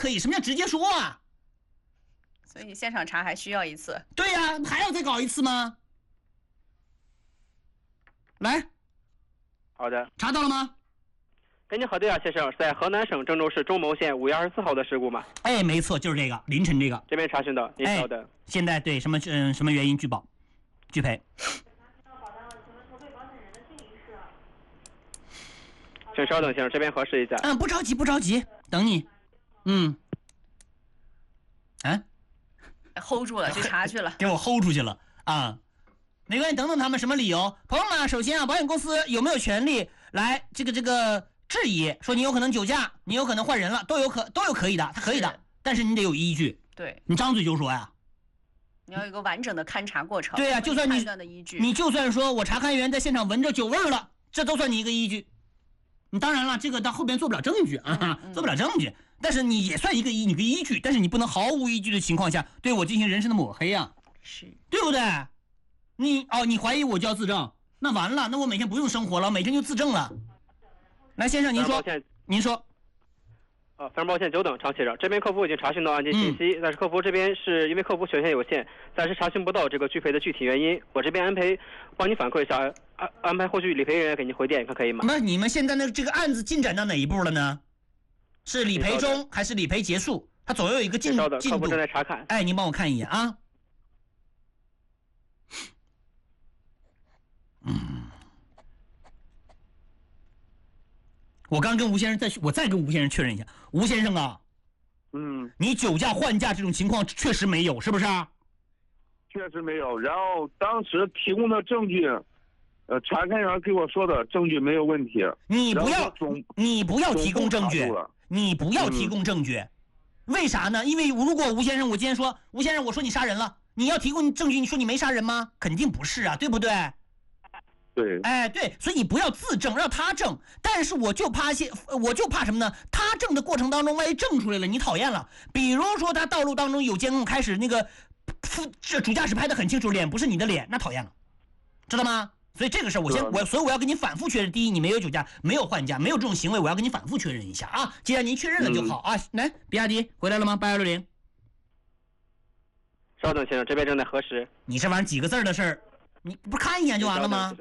可以，什么叫直接说啊？ 所以现场查还需要一次。 对呀，还要再搞一次吗？来， 好的， 查到了吗？ 您好，对啊，先生，在河南省郑州市中牟县5月24号的事故嘛？ 哎，没错，就是这个凌晨这个。 这边查询到，您稍等。 现在对什么原因拒保、拒赔？ 请稍等，先生，这边核实一下。 不着急，不着急，等你。 hold 住了，去查去了， 给我 hold 出去了啊！没关系，等等他们什么理由？朋友们，首先啊，保险公司有没有权利来这个质疑，说你有可能酒驾，你有可能换人了，都有可以的，他可以的，但是你得有依据。 对， 你张嘴就说呀， 你要有一个完整的勘查过程。 对呀，就算判断的依据， 你就算说我查勘员在现场闻着酒味了，这都算你一个依据。你当然了，这个到后边做不了证据啊，做不了证据，但是你也算一个依据，但是你不能毫无依据的情况下对我进行人身的抹黑啊， 是对不对？你怀疑我就要自证，那完了，那我每天不用生活了，每天就自证了。来，先生您说。 非常抱歉，久等，常先生，这边客服已经查询到案件信息，但是客服这边是因为客服权限有限，暂时查询不到这个拒赔的具体原因。我这边帮你反馈一下，安排后续理赔人员给您回电，你看可以吗？ 那你们现在这个案子进展到哪一步了呢？是理赔中还是理赔结束？它总有一个进度。 客服正在查看。 哎，您帮我看一眼啊。我刚跟吴先生我再跟吴先生确认一下，吴先生啊，你酒驾换驾这种情况确实没有，是不是啊？ 确实没有。然后当时提供的证据，查勘员给我说的证据没有问题。 你不要提供证据，你不要提供证据，为啥呢？因为如果吴先生，我今天说吴先生，我说你杀人了，你要提供证据，你说你没杀人吗？肯定不是啊，对不对？ 对， 哎，对，所以你不要自证，让他证。但是我就怕什么呢？他证的过程当中，万一证出来了，你讨厌了。比如说他道路当中有监控，开始那个这主驾驶拍得很清楚，脸不是你的脸，那讨厌了，知道吗？所以这个事所以我要跟你反复确认。第一，你没有酒驾，没有换驾，没有这种行为，我要跟你反复确认一下啊。既然您确认了就好啊。来，比亚迪回来了吗？8260。 稍等，先生，这边正在核实。 你这玩意儿几个字的事儿，你不看一眼就完了吗？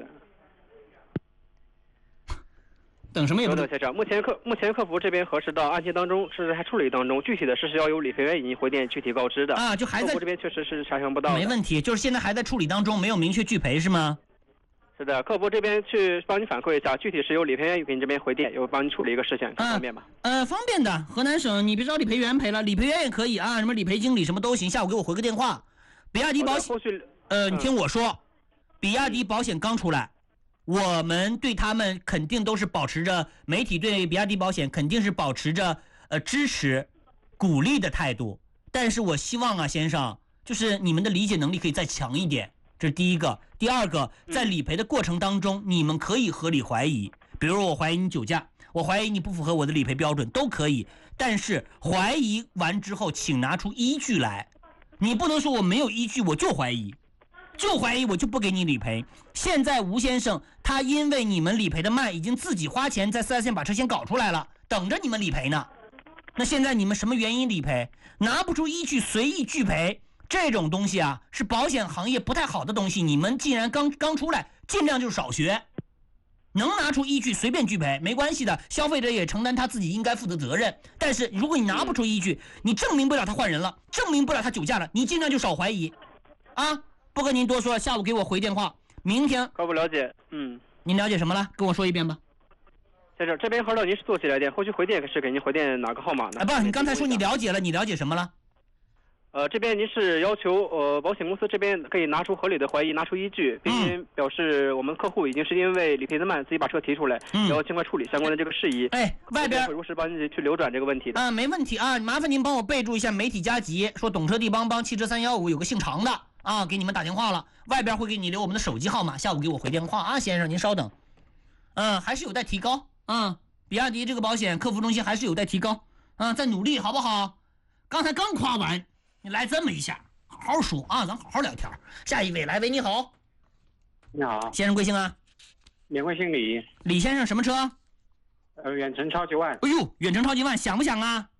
等什么也不等。 先生，目前客服这边核实到案件当中是还处理当中，具体的事实要由理赔员以及回电具体告知的啊，就还在客服这边确实是查询不到的。 没问题，就是现在还在处理当中，没有明确拒赔是吗？ 是的，客服这边去帮你反馈一下，具体是由理赔员给你这边回电，有帮你处理一个事情，方便吗？ 方便的。河南省你别找理赔员赔了，理赔员也可以啊，什么理赔经理什么都行，下午给我回个电话。比亚迪保险，你听我说，比亚迪保险刚出来。我们对他们肯定都是保持着，媒体对比亚迪保险肯定是保持着支持、鼓励的态度。但是我希望啊，先生，就是你们的理解能力可以再强一点，这是第一个。第二个，在理赔的过程当中，你们可以合理怀疑，比如我怀疑你酒驾，我怀疑你不符合我的理赔标准，都可以。但是怀疑完之后，请拿出依据来，你不能说我没有依据我就怀疑。我就不给你理赔。现在吴先生他因为你们理赔的慢，已经自己花钱在4S店把车先搞出来了，等着你们理赔呢。那现在你们什么原因理赔？拿不出依据随意拒赔，这种东西啊是保险行业不太好的东西。你们既然刚出来，尽量就少学。能拿出依据随便拒赔没关系的，消费者也承担他自己应该负的责任。但是如果你拿不出依据，你证明不了他换人了，证明不了他酒驾了，你尽量就少怀疑啊。不跟您多说了，下午给我回电话。明天客服了解， 您了解什么了？跟我说一遍吧。 先生，这边核到您是坐起来电，后续回电是给您回电哪个号码呢？ 不，你刚才说你了解了，你了解什么了？ 这边您是要求保险公司这边可以拿出合理的怀疑，拿出依据，并表示我们客户已经是因为理赔的慢，自己把车提出来，要尽快处理相关的这个事宜。 外边会如实帮你去流转这个问题的。 没问题啊，麻烦您帮我备注一下媒体加急，说懂车帝帮汽车315有个姓常的啊，给你们打电话了，外边会给你留我们的手机号码，下午给我回电话啊，先生您稍等。还是有待提高啊，比亚迪这个保险客服中心还是有待提高啊，再努力好不好？刚才刚夸完。你来这么一下，好好说啊，咱好好聊天。下一位来，喂，你好。 你好， 先生贵姓啊？ 免贵姓李。 李先生什么车？ 远程超级万。 哎呦，远程超级万响不响啊？